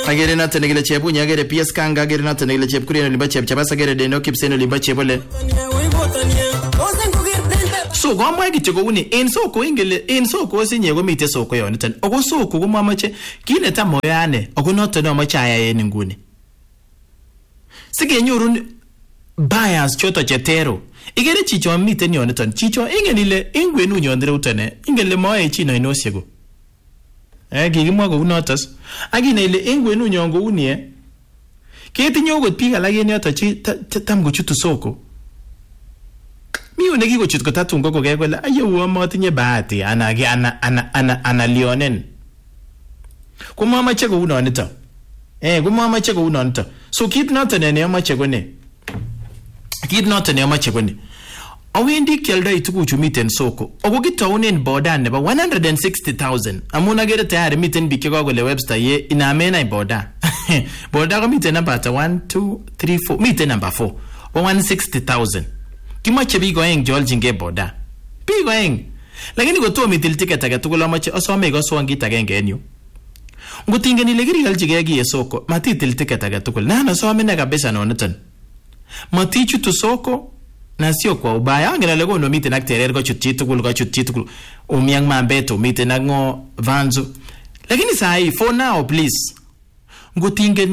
agere noton nekile Chebunya, agere PS Kanga, agere noton nekile Chepkurien olimbo Chepchabas, agere Deno Kipsen olimbo Chebole. So komwa kityo kouni en soko ingele en soko sinye komite soko yoniton. Ako soko komomoche kit netam moyane ako noton amoche ayai en nguni. Sikenyorun buyers choto chetero. Igere chicho miten yoniton. Chicho ingen ile ingwenu nyondre utane. Ingele moe chino inosiego. Kikimwa kou notos. Akine ile ingwenu nyongo unie. Ketinye okot biik alak en yoto chi tam kochutu soko. Miu nekikochut kotatun kokokee kole ayewo motinye bahati ana lionen. Komomoche kou nonito. Komomoche kou nonito. So kit noton ne amoche kone. Kit noton ne amoche kone. Awendi kialdoi tuguchu miten soko. Ako kitaunen boda nebo 160,000. Amun agere tayari miten biik chekokole Webster ye inamena boda. Boda ko miten namba 1 2 3 4 miten namba 4. 160,000. Kimoche biik oeng jolchinge boda. Biik oeng. Lakini kotomo itil ticket age tugul amoche asome ikoswon kit agenge en yu. Ngotingen ile kirialchige kiye soko, matitil ticket age tugul. Nana asome ne kabisa noniton. Matichutu soko na sio kwa ubaya. Angen ale kono miten ak terer kochut chitugul. Umiang mambeto miten ak ngo vanzo. Lakini sahi for now please. Ngotingen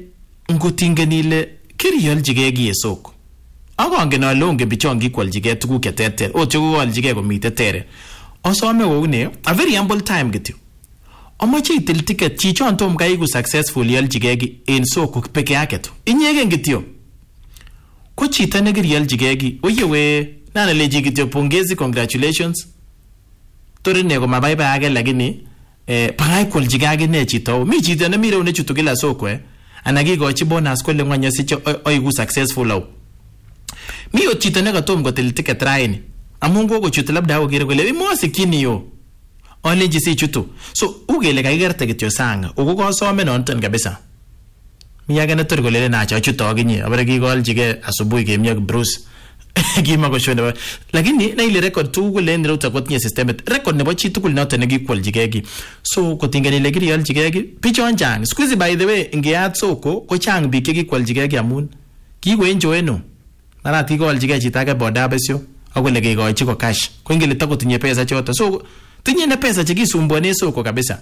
ile kirialchige kiye soko. Ako angen ale onge bichon kikwaljige tuguk cheterter. Chekooljige komite tere. Asome koune a very humble time kityo. Amoche itil ticket chichon tom kaiku successful yaljige en soko peke yake tu. Inyegen kityo. Ko chito nekirialjige ki oyewe nana leji kityo pongezi congratulations. Torine ko mabaiba age lakini pakai kwaljige age ne chito. Mi chito nemire unechutu kila soko anakikochi bonus kole ngwanya sicho oiku successful au. Mi chito nekatom kotil ticket raini. Amun kokochut labda okere kole mosikini yo. Oleji si chutu. So ugele kaikerte kityo sanga. Ukukosome nonton kabisa. Mi age netor kolele nacho chuto akinye. Abare kikoljige asubuhi kemia Bruce. Kima ko shone. Lakini na ile record tugul en ruta kotinye systemet. Record nebo chi tugul noton nekikwaljige ki. So kotinga ile kirialjige ki pichon chang. Squeeze by the way ngeat soko ko chang biik chekikwaljige ki amun kikoenjoyeno. Mara tikoljige chito age boda besyo. Akole kekochi ko cash. Ko ingele takotinye pesa choto. So tinye na pesa chekisumbuane soko kabisa.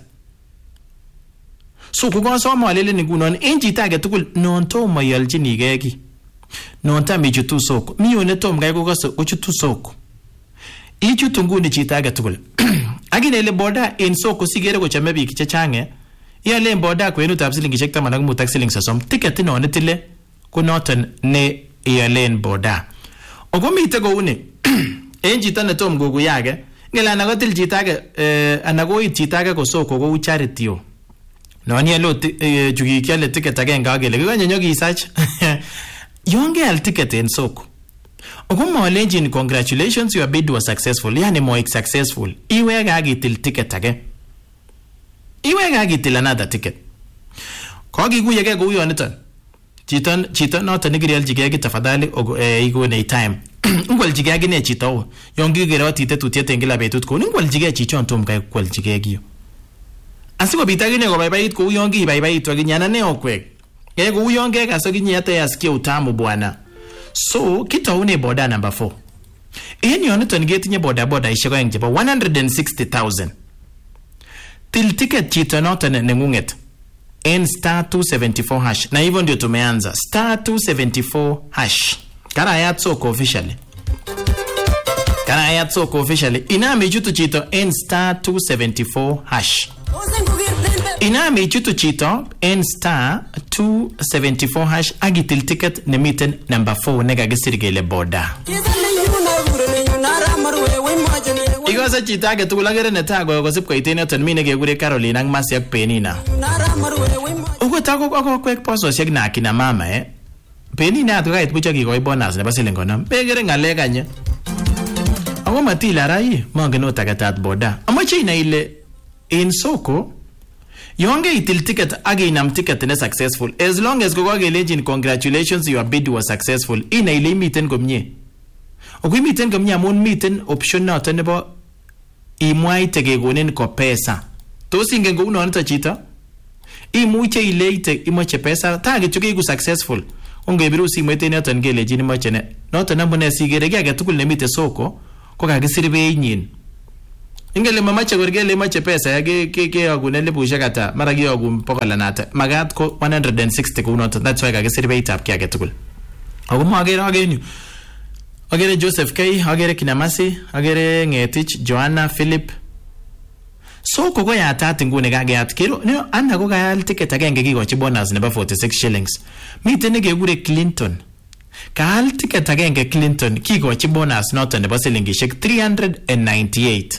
So kukosoma walele ngunon en chito age tugul non tomo yaljinige ki. Non tam ichutu soko. Mi one tom kai kochutu soko. Ichutu nguni chito age tugul. Akine ile boda en soko sigere kochame biik chechange. Iale boda kwenutab silingishek 15 ak siling 30. Ticket ino netile ko noton ne ialen boda. Okomite kouni en chito netom kokuyage ngela nakotil chito age anakoit chito age ko soko ko charity yo. Noni alo chukikiale ticket agenge agele kikanye nyokisach. Yonge al ticket en soko. Okomolenjin congratulations your bid was successful. Yani mo successful. Iwege agitil ticket age. Iwege agitil another ticket. Kokikuyege kou yoniton. Chito noton nekirialjige ki tafadhali ikone time. Ngwaljige agine chito. Yongi geroti tetutiet en kila betut ko ngwaljige chichon tom kai kwaljige kiyo. Asikobit agine kobaibait kou yongi ibaibait wakinyana ne okwek. Kou yonge kaso kinye ate asikie utamu bwana. So kitaune boda number 4. En yoniton getinye boda isheko eng chebo 160,000. Til ticket chito noton nengunget. En star 274 hash. Na hivyo ndio tumeanza. Star 274 hash. Karayat soko officially. Inami chutu chito en star 274 hash. Inami chutu chito en star 274 hash. Agitil ticket nemiten number 4 negagisirigele boda. Igosa chito age tugul agere netago kosip koiten yoton mi nekekure Caroline ak Mercy ak Penina. Uko tako kwek pososiek na akina mama Penina atukait bucha kikoi bonus nebo siling 50. Pekere ngalek anye. Ako matila rai mongen otakatat boda. Amoche ina ile in soko yonge itil ticket age inam ticket ne successful. As long as kokokelejin congratulations your bid was successful. Ina ile miten komye. Okui miten komye amun miten option noton nebo imwaite kekonin ko pesa. Tos ingen kou nonito chito? Imuche ileite imoche pesa ta kityo kiku successful. Ongebiru simoit en yoton kelejin imoche ne. Noton amune sigere ki age tugul nemite soko ko kakisir beinyin. Ingele mamache korgele imoche pesa keyogun elibushek ata mara kiyogun 100 anata magat ko 160 kunoton. That's why kakisir beitab ki age tugul. Ako magere agenyu. Agere Joseph K, agere Kinamasi, agere Ngetich, Joanna, Philip. Soko ko yatat nguni kakeyat kero Anna ko kayal ticket agenge kikochi bonus nebo 46 shillings. Miten nekekure Clinton. Kaal ticket agenge Clinton kikochi bonus noton nebo silingishek 398.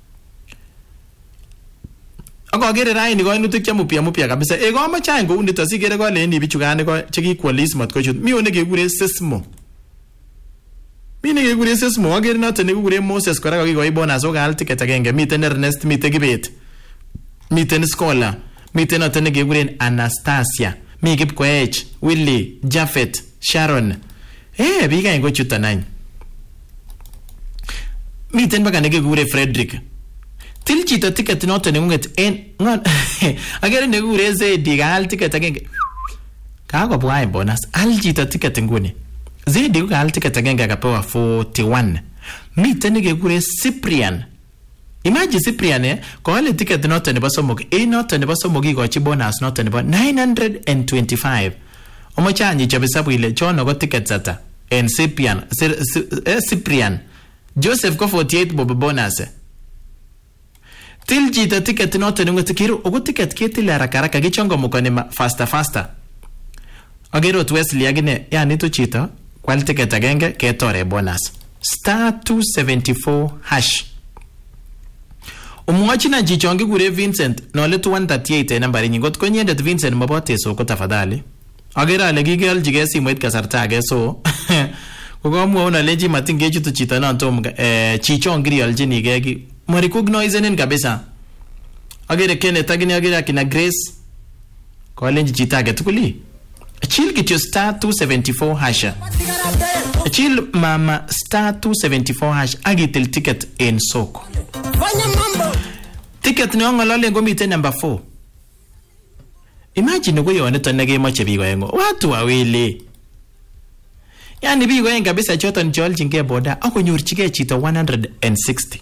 Ako agere raini koinutik chemupya kabisa. Ego amache ngo unito sigere kole ni bichu gane ko chekikwalis mat kochut. Mi one kekure Sesmo. Mine kekure Sesmo agere noton nekekure Moses kora kokikoi bonus okaal ticket agenge. Miten Ernest, miten Kibet. Miten Scholar, miten noton nekekure Anastasia, mi Kipkoech, Willy, Jafet, Sharon. Biik aeng kochuton any. Miten baka nekekure Frederick. Til chito ticket noton nengunget en agere nekekure Zedi kaal ticket agenge. Kakobwa bonus. Al chito ticket nguni. Zedi ko kaal ticket agenge akapewa 41. Miten nekekure Cyprian. Imagine Cyprian koale ticket noton nebo somok. Noton nebo somok kikochi bonus noton nebo 925. Omoche anyi chobe sabu ile chono ko ticket ata. En Cyprian. Cyprian. Joseph ko 48 bob bonus. Til chito ticket noton nengunget kiro. Ogo ticket ketile haraka kichongo mukoni faster. Agero Wesley agine yani to chito kwal ticket agenge ketore bonus. *274 hash. Umwachina jichongi kure Vincent nole 138 nambari nyingot ko nyendet Vincent mabote so ko tafadhali. Agera ale kigealjige simoit kasarta age so. Kokomwa una leji matinge chutu chito non tom chichongiri aljinige ki mo recognizenin kabisa. Agere Kenneth agine agere akina Grace ko lenji chita age tukuli. Chill kityo *274 hash. Chill mama *274 hash agitil ticket en soko. Ticket ni ongolole ngomite number 4. Imagine ko yonito nekemoche biik oengo. Watu wawili. Yani biik oeng kabisa choton choljinge boda akonyorchige chito 160.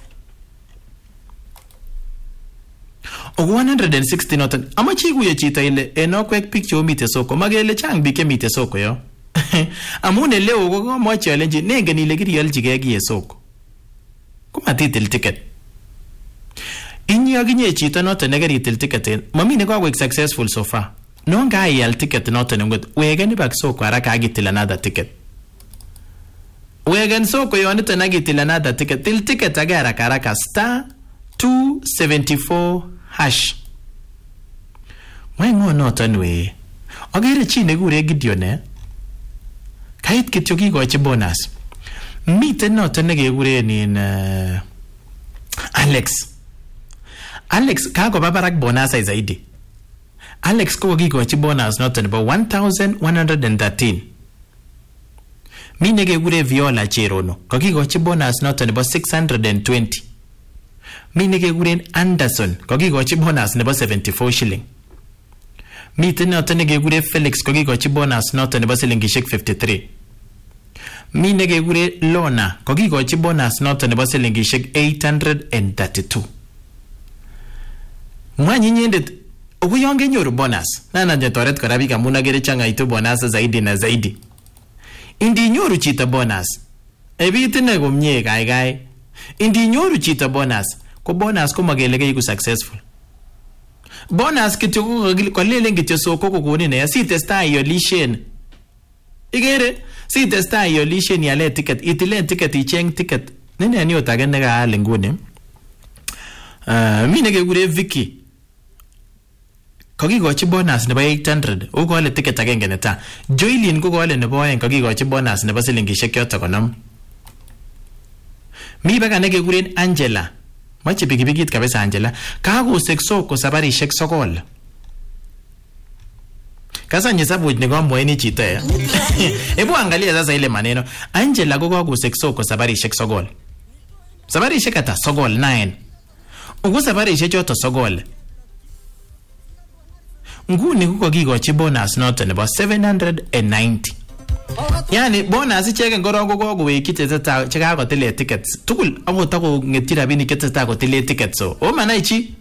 Ogo 160 noton amache ikuye chito ile enokwek biik chomite soko magele chang biik chemite soko yo. Amune leo ko moche alenji nengen ile kirialjige kiye soko. Kumatitil ticket. Inyi aginye chito noton nekeritil ticket mami nekawek successful so far. Non kaiyal ticket noton ngot wegen back soko haraka agitil another ticket. Wegen soko yonito nagitil another ticket. Til ticket age haraka *274 hash. Mwengo noton we. Agere chi nekure Gideon kait kityo kikochi bonus. Miten noton nekekure nin Alex kakoba barak bonus zaidi. Alex ko kikochi bonus noton nebo 1113. Mi nekekure Viola Cherono kokikochi bonus noton nebo 620. Mi nekekure Anderson kokikochi bonus nebo 74 shilling. Miten noton nekekure Felix kokikochi bonus noton nebo silingishek 53. Mi nekekure Lona kokikochi bonus noton nebo silingishek 832. Mwanyi nyendet ogo yonge nyoru bonus. Nana jetoret kora biik amun agere changaitu bonus zaidi na zaidi. Indi nyoru chito bonus. Ebitine komye gaigai. Indi nyoru chito bonus. Ko bonus ko magelege iku successful. Bonus kityo ko lelen kityo soko kokonin ya si testai yolishen. Igere si testai yolishen yale ticket itilen ticket icheng ticket. Nene ni otage ne kaal nguni. Mi nekekure Vicky. Kokikochi bonus nebo 800 ukole ticket agenge neta. Joylin ko kole nebo oeng kokikochi bonus nebo silingishek yoto 50. Mi baka nekekuren Angela. Mache pikipikit kabisa Angela. Kakosek soko sabarishek 9. Kasa nyesabu nikomwaini chito ya. Ebu angalia sasa ile maneno. Angela ko kakosek soko sabarishek 9. Sabarishek ata 9. Ugo sabarishek choto 9. nguni kokikochi bonus noto nebo 790. Yani bonus icheken korong kokowekyi chekakotile tickets tugul akot akong'etyi rabinik chetesetai kotile tickets. So manai chi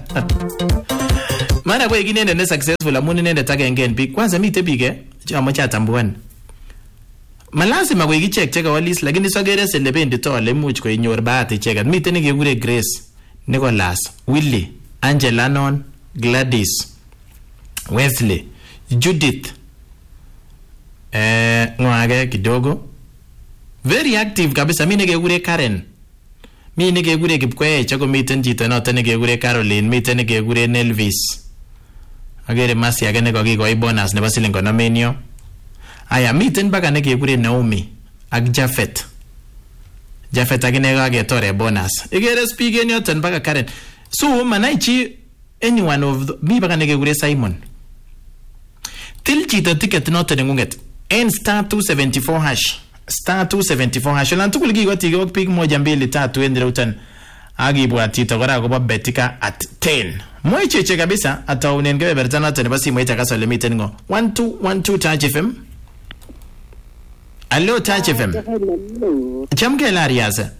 maana koik inendet ne successful amun inendet agenge en biik. Kwanza mite biik cheamoche atambuan, malasima koik ichek chekawalis, lakini sokere selebendito ole imuch koinyor bahati icheket. Miten nekekure Grace, Nicholas, Willy, Angela Non, Gladys, Wesley, Judith, ngwage kidogo very active kabisa. Mi nekekure Karen, mi nekekure Kipkoech, ako miten chito noto nekekure Caroline, miten nekekure Nelvis. Agere masi age nekakikoi bonus nebo siling 50 en yo. Aya, miten baka nekekure Naomi ak Jafet. Jafet akine kaketore bonus. Igere speak en yoton baka Karen. So manai chi any one of mi baka nekekure Simon. Til chito ticket noto nengunget en star 274 hash. Star 274 hash. Lan tugul kikoti ak pick 1 2 3 en reutan. Akibwat chito kora akobo Betika at 10. Moicheche kabisa ataunen kebeberta noto nebo simoit akasole miten ngo 1212 Touch FM. Allo Touch FM. Chamke la riasa.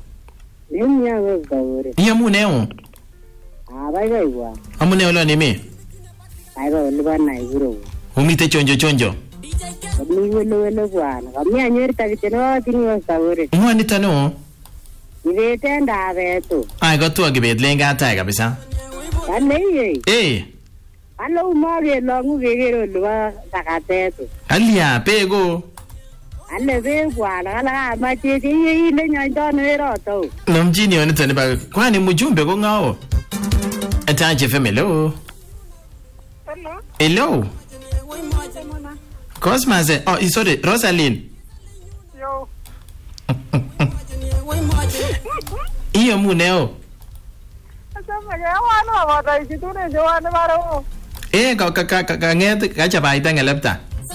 Yamune o. Bye. Amune olo ni mi. Aigo libana iguro. Umite chonjo. Ni welo bwana. Kami anyerta kiteno tini sabore. Ngwani tano. Ibetenda beto. Ai gotu gibet lenga tai kabisa. Kale. Allo mage longu gegero lwa sakateto. Alia pego. Alle be bwana ala mache ile nyanja neroto. Nomjini onitani ba kwani mjumbe ko ngao. Touch FM hello. Hello. Cosmas, oh, sorry, Rosalind. Yo. Iyo muneo. Ka nget ka chapai ta ngelepta.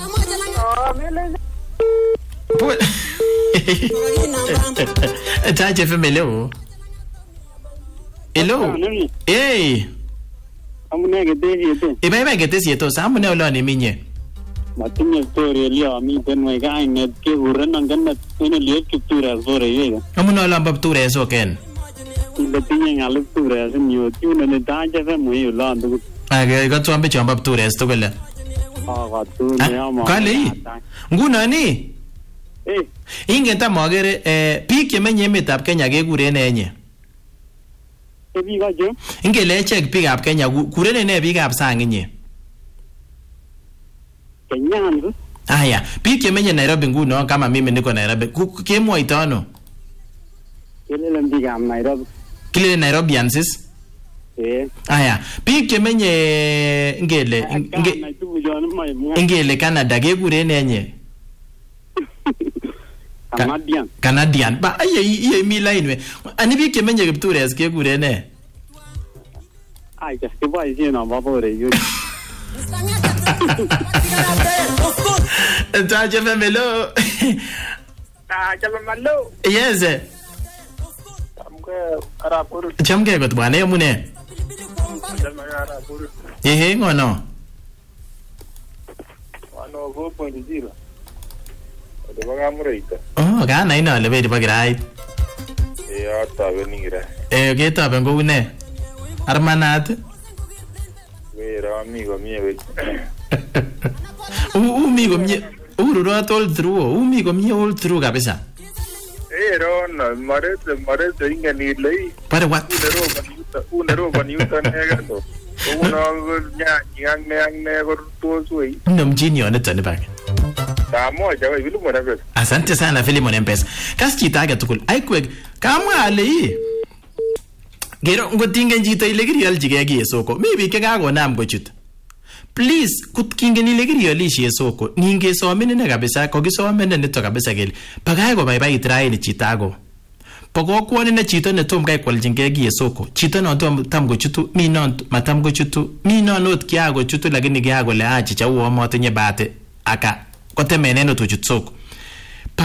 Touch FM hello. Hello. Hey. Amune getesi. Ibai getesi to samune oloni minye. Matinye story leo miten we kainet ke urenan ganat ene liek kiptura sore yega. Amune olamba pture so ken. Ile tinye ngal ptura sin yo tune ne daje fe mu yo landu. Age ga tuambe chamba pture sto gele. Ga tu ne ama. Kale. Nguna ni. Ingenta magere biik chemenye emetab Kenya kekuren enye. Biik aje? Ingele echek biikab Kenya kurene ne biikab sang inye. Kenyan. Aya, biik chemenye Nairobi nguno kama mimi niko Nairobi. Kemwoito ano? Kilelen biikab Nairobi. Kilelen Nairobiansis? Aya, biik chemenye ingele Canada kekuren enye. Canadian. Ba iye mi line we. Ani biik chemenye Kiptures kekuren ne? Ai, just boy no babore yo. Touch FM hello. Hello. Yes. Chamke got bwana yamune. Ngono. 104.0. Oh, kana ina le bedi bagirai. Atabe ningira. Ketaben ko une? Armanat? Wera amigo mie. Amigo mie. Ururot all through. Amigo mie all through kabisa. No, marete ingani lei. But what? Unero baniuta negando. Uno nyang gortosui. Nomjini onetani bag. Asante sana Philemon Mpesa. Kasi chita age tukul. Aikwek kamwa ale yi. Gero ngotinge chito ile kiriolchige ki soko. Mi biik chekakonam kochut. Please kutingen ile kiriolishi soko. Ningesomin ine kabisa kokisomen nito kabisa kele. Pakai kobaibait raini chito ago. Pokokwan ine chito netom kai kwaljinge ki soko. Chito no tam kochutu, mi non matam kochutu. Mi non ot kiago chutu lakini kiago le achicha uo motinye bate aka kotemeneno tuchut soko.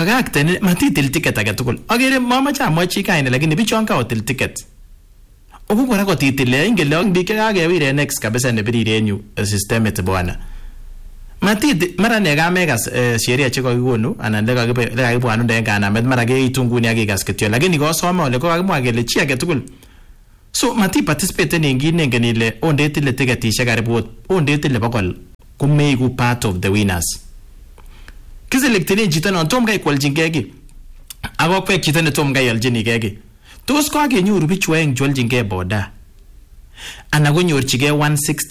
Pagakten matitil ticket age tugul. Agere mamache amwachi kaine lakini bichon ka hotel ticket. Oku kora kotitile ingele ang biik kakewire next kabisa nebiriren yu systemet bwana. Matiti mara nekamekas sheria chekakikonu anan lekakibwanu ndeng kanamet mara keitu nguni akikas kityo lakini kosome ole kokakimwa kele chi age tugul. So mati participate en kit nengen ile ondetile tiketishek karibu ondetile 100 kumeiku part of the winners. Kiselektenen chito non tom kai kwaljingei ki. Ako kwek chito ne tom kai aljinigei ki. Tos kakenyoru bichu aeng chwaljingei boda. Ana konyorchigei 160